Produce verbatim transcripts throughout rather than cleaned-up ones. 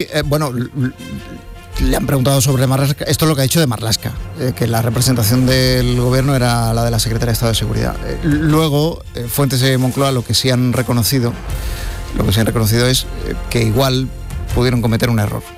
eh, bueno, le han preguntado sobre Marlaska. Esto es lo que ha dicho de Marlaska, eh, que la representación del gobierno era la de la Secretaría de Estado de Seguridad. Eh, luego, eh, fuentes de Moncloa lo que sí han reconocido, lo que sí han reconocido es eh, que igual pudieron cometer un error,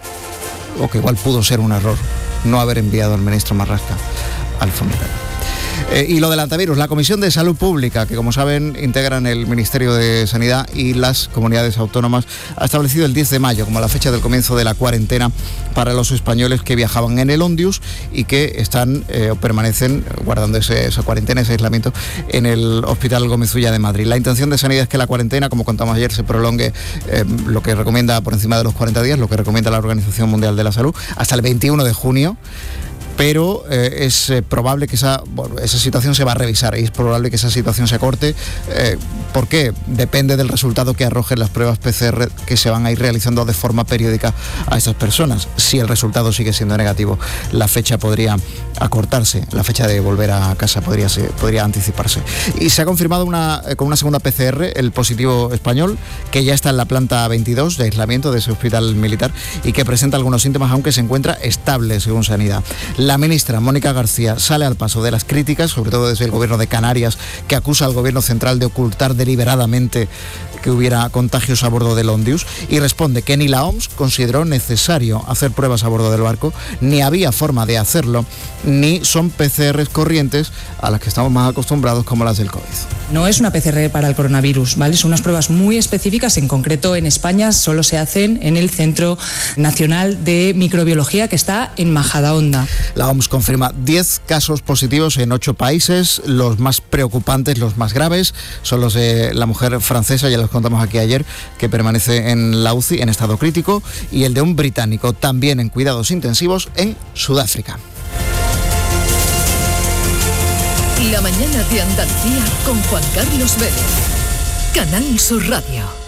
o que igual pudo ser un error no haber enviado al ministro Marlaska al funeral. Eh, y lo del antivirus, la Comisión de Salud Pública, que como saben integran el Ministerio de Sanidad y las comunidades autónomas, ha establecido el diez de mayo como la fecha del comienzo de la cuarentena para los españoles que viajaban en el Ondius y que están eh, o permanecen guardando ese, esa cuarentena, ese aislamiento en el Hospital Gómez Ulla de Madrid. La intención de Sanidad es que la cuarentena, como contamos ayer, se prolongue eh, lo que recomienda por encima de los cuarenta días, lo que recomienda la Organización Mundial de la Salud, hasta el veintiuno de junio. Pero eh, es eh, probable que esa, bueno, esa situación se va a revisar y es probable que esa situación se acorte. Eh, ¿Por qué? Depende del resultado que arrojen las pruebas P C R que se van a ir realizando de forma periódica a estas personas. Si el resultado sigue siendo negativo, la fecha podría acortarse, la fecha de volver a casa podría, ser, podría anticiparse. Y se ha confirmado una, eh, con una segunda P C R el positivo español, que ya está en la planta veintidós de aislamiento de ese hospital militar y que presenta algunos síntomas, aunque se encuentra estable, según Sanidad. La ministra Mónica García sale al paso de las críticas, sobre todo desde el gobierno de Canarias, que acusa al gobierno central de ocultar deliberadamente que hubiera contagios a bordo del Ondius, y responde que ni la O M S consideró necesario hacer pruebas a bordo del barco, ni había forma de hacerlo, ni son P C Rs corrientes a las que estamos más acostumbrados como las del COVID. No es una P C R para el coronavirus, ¿vale? Son unas pruebas muy específicas, en concreto en España solo se hacen en el Centro Nacional de Microbiología, que está en Majadahonda. La O M S confirma diez casos positivos en ocho países. Los más preocupantes, los más graves, son los de la mujer francesa, ya los contamos aquí ayer, que permanece en la U C I en estado crítico, y el de un británico, también en cuidados intensivos, en Sudáfrica. La mañana de Andalucía con Juan Carlos Vélez. Canal Sur Radio.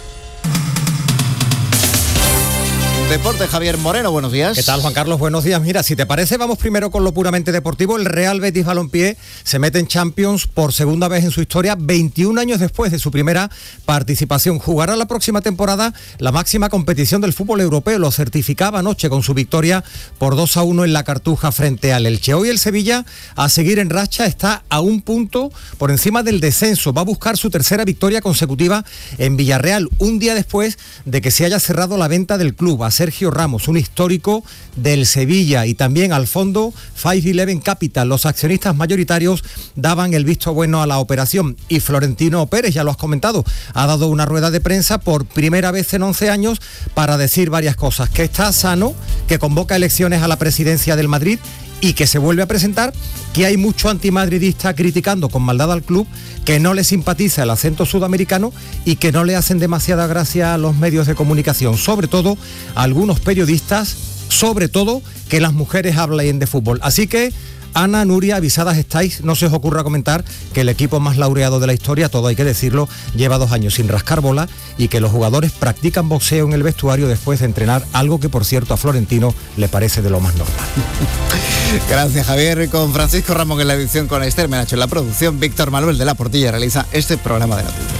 Deporte, Javier Moreno, buenos días. ¿Qué tal, Juan Carlos? Buenos días. Mira, si te parece, vamos primero con lo puramente deportivo. El Real Betis Balompié se mete en Champions por segunda vez en su historia, veintiún años después de su primera participación. Jugará la próxima temporada la máxima competición del fútbol europeo. Lo certificaba anoche con su victoria por dos a uno en la Cartuja frente al Elche. Hoy el Sevilla, a seguir en racha, está a un punto por encima del descenso. Va a buscar su tercera victoria consecutiva en Villarreal, un día después de que se haya cerrado la venta del club a Sergio Ramos, un histórico del Sevilla, y también al fondo cinco once Capital. Los accionistas mayoritarios daban el visto bueno a la operación, y Florentino Pérez, ya lo has comentado, ha dado una rueda de prensa por primera vez en once años para decir varias cosas: que está sano, que convoca elecciones a la presidencia del Madrid y que se vuelve a presentar, que hay mucho antimadridista criticando con maldad al club, que no le simpatiza el acento sudamericano y que no le hacen demasiada gracia a los medios de comunicación, sobre todo a algunos periodistas, sobre todo que las mujeres hablen de fútbol. Así que, Ana, Nuria, avisadas estáis, no se os ocurra comentar que el equipo más laureado de la historia, todo hay que decirlo, lleva dos años sin rascar bola, y que los jugadores practican boxeo en el vestuario después de entrenar, algo que por cierto a Florentino le parece de lo más normal. Gracias, Javier. Con Francisco Ramón en la edición, con Esther Menacho en la producción, Víctor Manuel de la Portilla realiza este programa de noticias.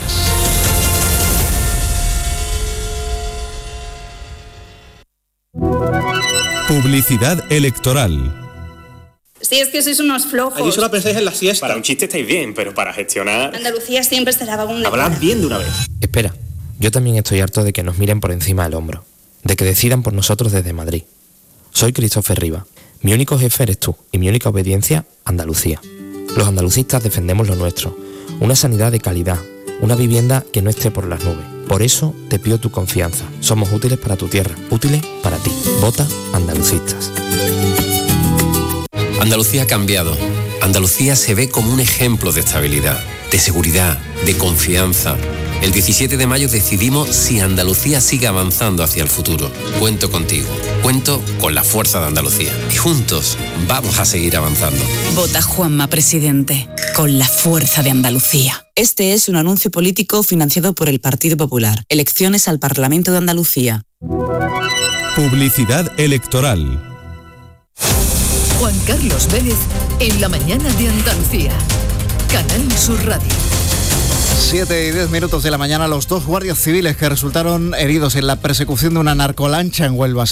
Publicidad electoral. Si es que sois unos flojos. Allí solo pensáis en la siesta. Para un chiste estáis bien, pero para gestionar... Andalucía siempre estará un... Hablad bien de una vez. Espera, yo también estoy harto de que nos miren por encima del hombro, de que decidan por nosotros desde Madrid. Soy Christopher Riva. Mi único jefe eres tú y mi única obediencia, Andalucía. Los andalucistas defendemos lo nuestro, una sanidad de calidad, una vivienda que no esté por las nubes. Por eso te pido tu confianza. Somos útiles para tu tierra, útiles para ti. Vota Andalucistas. Andalucía ha cambiado. Andalucía se ve como un ejemplo de estabilidad, de seguridad, de confianza. El diecisiete de mayo decidimos si Andalucía sigue avanzando hacia el futuro. Cuento contigo, cuento con la fuerza de Andalucía. Y juntos vamos a seguir avanzando. Vota Juanma Presidente, con la fuerza de Andalucía. Este es un anuncio político financiado por el Partido Popular. Elecciones al Parlamento de Andalucía. Publicidad electoral. Juan Carlos Vélez en la mañana de Andalucía. Canal Sur Radio. siete y diez minutos de la mañana, los dos guardias civiles que resultaron heridos en la persecución de una narcolancha en Huelva